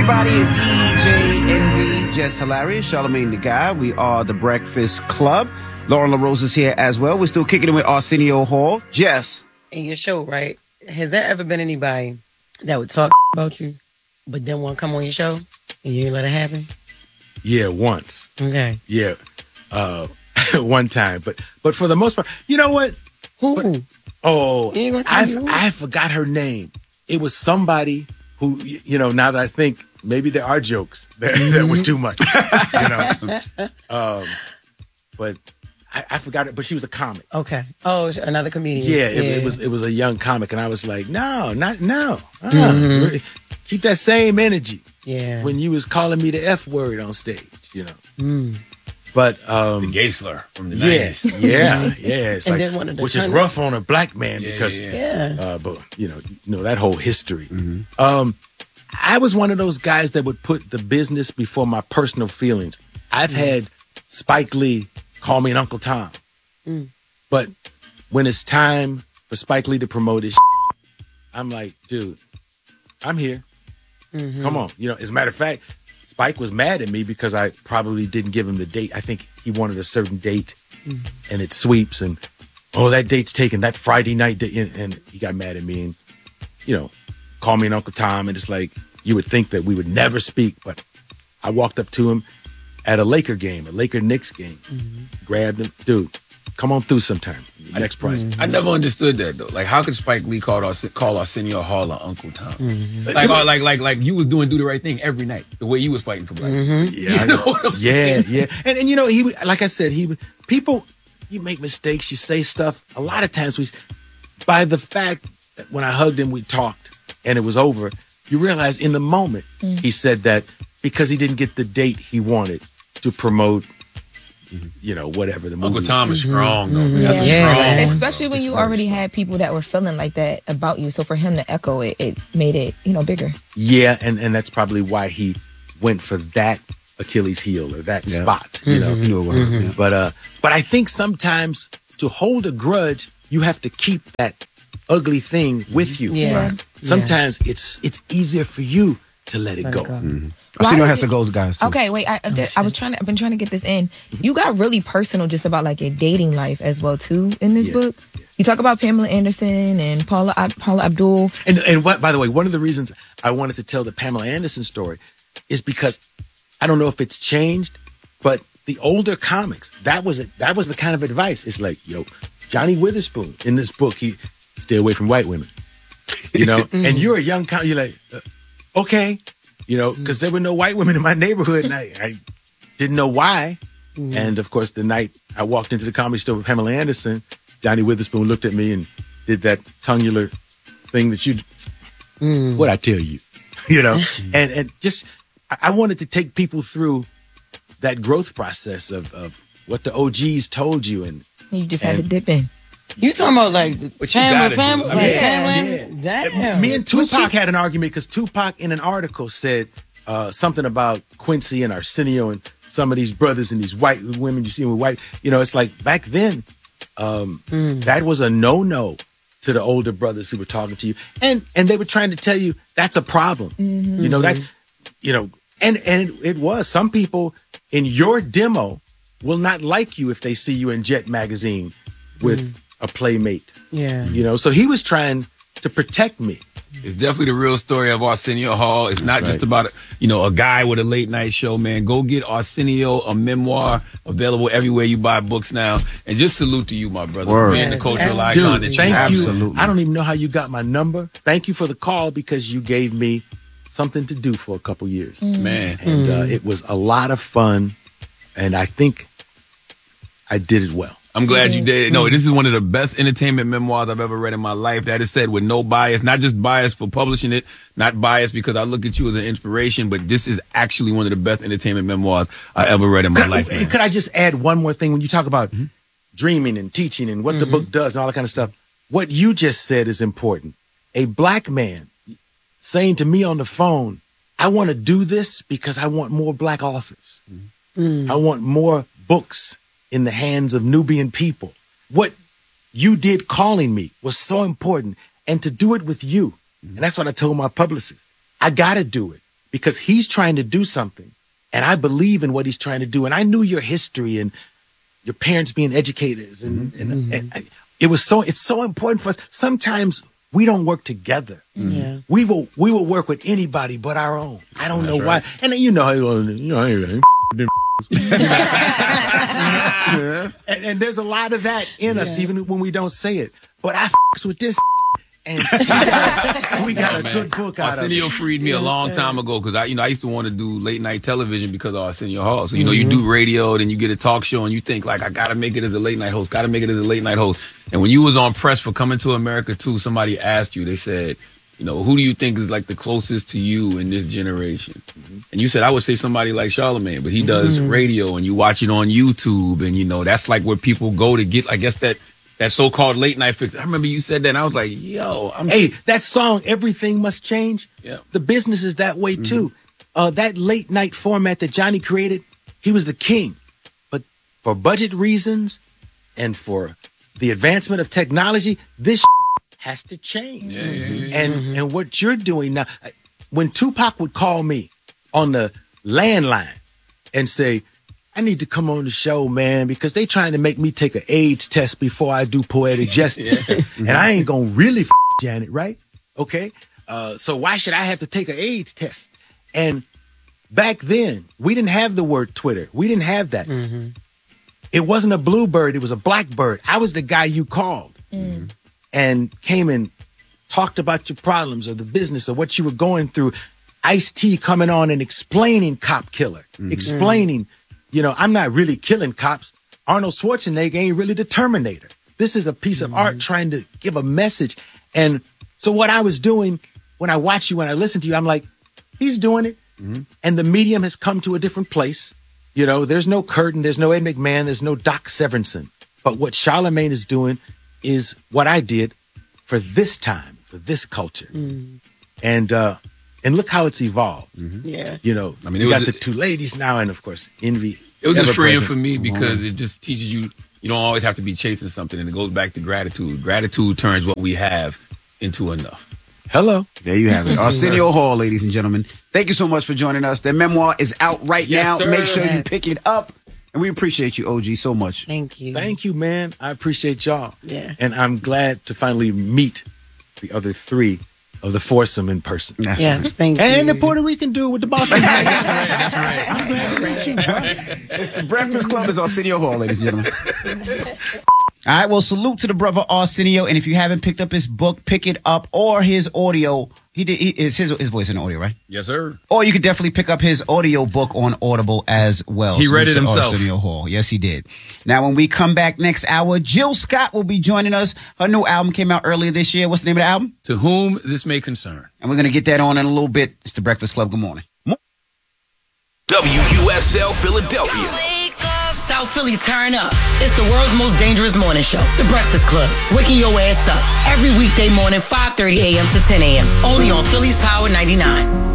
everybody? It's DJ Envy, Just Hilarious, Charlamagne the Guy. We are the Breakfast Club. Lauren LaRose is here as well. We're still kicking it with Arsenio Hall. Jess. In your show, right? Has there ever been anybody that would talk about you, but then want to come on your show and you didn't let it happen? Yeah, once. Okay. Yeah, one time. But for the most part, you know what? Who? I forgot her name. It was somebody who, you know, now that I think, maybe there are jokes that were too much, you know. But I forgot it. But she was a comic. Okay. Oh, another comedian. Yeah, it was a young comic, and I was like, no. Keep that same energy. Yeah. When you was calling me the F word on stage, you know. But the gay slur from the 90s. Yeah. It's And like, then one of the which is rough on a black man because, but you know that whole history. I was one of those guys that would put the business before my personal feelings. I've had Spike Lee call me an Uncle Tom, but when it's time for Spike Lee to promote his, I'm like, dude, I'm here. Come on, you know. As a matter of fact, Spike was mad at me because I probably didn't give him the date. I think he wanted a certain date, and it sweeps, and that date's taken, that Friday night date, and he got mad at me, and you know, called me an Uncle Tom, and it's like you would think that we would never speak, but I walked up to him at a Laker game, a Laker-Knicks game, grabbed him, dude, come on through sometime. Next prize. I never understood that though. Like, how could Spike Lee call Arsenio Hall an Uncle Tom? Like you was doing Do the Right Thing every night, the way you was fighting for black. Yeah, you know what I'm saying? Yeah. And you know, he, like I said, people, you make mistakes, you say stuff. A lot of times by the fact that when I hugged him, we talked and it was over, you realize in the moment he said that because he didn't get the date he wanted to promote, you know, whatever the movie. Uncle Tom is strong, though. Yeah. Strong. Especially when you already had people that were feeling like that about you. So for him to echo it, it made it, you know, bigger. Yeah, and that's probably why he went for that Achilles heel or that spot, you know. But I think sometimes to hold a grudge, you have to keep that ugly thing with you. Yeah. Sometimes it's easier for you to let it go. Arsenio has to go, guys, too. Okay, wait. I've been trying to get this in. You got really personal just about like your dating life as well too in this book. You talk about Pamela Anderson and Paula Abdul. And what, by the way, one of the reasons I wanted to tell the Pamela Anderson story is because I don't know if it's changed, but the older comics, that was the kind of advice. It's like, yo, Johnny Witherspoon in this book, he stay away from white women, you know. And you're a young comic, you're like, okay. You know, because there were no white women in my neighborhood, and I didn't know why. And, of course, the night I walked into the Comedy Store with Pamela Anderson, Johnny Witherspoon looked at me and did that tongular thing that what'd I tell you? You know? And just, I wanted to take people through that growth process of what the OGs told you. And you just had to dip in. You talking about like Pamela? Damn. Me and Tupac had an argument because Tupac in an article said something about Quincy and Arsenio and some of these brothers and these white women you see with white. You know, it's like back then that was a no-no to the older brothers who were talking to you, and they were trying to tell you that's a problem. You know that, you know, and it was. Some people in your demo will not like you if they see you in Jet magazine with a playmate. Yeah. You know, so he was trying to protect me. It's definitely the real story of Arsenio Hall. It's not just about, a guy with a late night show, man. Go get Arsenio, a memoir, available everywhere you buy books now. And just salute to you, my brother. Word. Man, the cultural icon that you thank are. you. Absolutely. I don't even know how you got my number. Thank you for the call because you gave me something to do for a couple years. Man. And it was a lot of fun. And I think I did it well. I'm glad you did. No, this is one of the best entertainment memoirs I've ever read in my life. That is said with no bias, not just bias for publishing it, not bias because I look at you as an inspiration, but this is actually one of the best entertainment memoirs I ever read in my life. Man. Could I just add one more thing? When you talk about dreaming and teaching and what the book does and all that kind of stuff, what you just said is important. A black man saying to me on the phone, I want to do this because I want more black authors. I want more books in the hands of Nubian people. What you did calling me was so important. And to do it with you. And that's what I told my publicist. I got to do it because he's trying to do something. And I believe in what he's trying to do. And I knew your history and your parents being educators. And it's so important for us. Sometimes we don't work together. Yeah. We will work with anybody but our own. I don't know why. And you know, and there's a lot of that in us, even when we don't say it. But I f***s with this. And we got a good book out of it. Arsenio freed me a long time ago because I used to want to do late night television because of Arsenio Hall. So, you do radio, then you get a talk show and you think like, I got to make it as a late night host, And when you was on press for Coming to America 2, somebody asked you, they said, who do you think is like the closest to you in this generation? And you said, I would say somebody like Charlamagne, but he does radio and you watch it on YouTube and, that's like where people go to get, I guess, that so-called late night fix. I remember you said that and I was like, hey, that song, Everything Must Change. Yeah. The business is that way too. That late night format that Johnny created, he was the king. But for budget reasons and for the advancement of technology, this has to change. And what you're doing now, when Tupac would call me on the landline and say, I need to come on the show, man, because they trying to make me take an AIDS test before I do Poetic Justice. And I ain't gonna really Janet, right? Okay? So why should I have to take an AIDS test? And back then, we didn't have the word Twitter. We didn't have that. It wasn't a bluebird. It was a blackbird. I was the guy you called and came and talked about your problems or the business or what you were going through. Ice-T coming on and explaining Cop Killer, explaining, I'm not really killing cops. Arnold Schwarzenegger ain't really the Terminator. This is a piece of art trying to give a message. And so what I was doing when I watch you, when I listen to you, I'm like, he's doing it. And the medium has come to a different place. There's no Curtin, there's no Ed McMahon, there's no Doc Severinsen. But what Charlamagne is doing is what I did for this time, for this culture. And look how it's evolved. Yeah. You got the two ladies now, and of course, Envy. It was just freeing for me because it just teaches you don't always have to be chasing something, and it goes back to gratitude. Gratitude turns what we have into enough. Hello. There you have it. Arsenio Hall, ladies and gentlemen. Thank you so much for joining us. Their memoir is out right now. Sir. Make sure you pick it up. And we appreciate you, OG, so much. Thank you. Thank you, man. I appreciate y'all. Yeah. And I'm glad to finally meet the other three of the foursome in person. That's Yes, right. thank you. And the Puerto Rican dude with the Boston. That's right. It's the Breakfast Club. Is Arsenio Hall, ladies and gentlemen. All right, well, salute to the brother Arsenio. And if you haven't picked up his book, pick it up, or his audio. Is his voice in audio, right? Yes, sir. Or you could definitely pick up his audio book on Audible as well. He read it Salute to himself. Arsenio Hall. Yes, he did. Now, when we come back next hour, Jill Scott will be joining us. Her new album came out earlier this year. What's the name of the album? To Whom This May Concern. And we're going to get that on in a little bit. It's the Breakfast Club. Good morning. WUSL Philadelphia. South Philly, turn up. It's the world's most dangerous morning show, The Breakfast Club. Waking your ass up every weekday morning, 5:30 a.m. to 10 a.m. Only on Philly's Power 99.